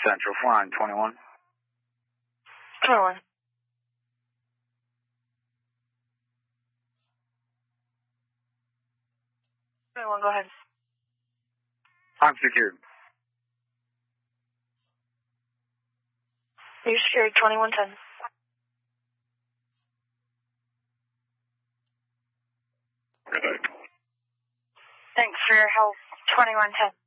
Central, flying 21. 21. Go ahead. I'm secured. You're secured, 2110. Thanks for your help, 2110.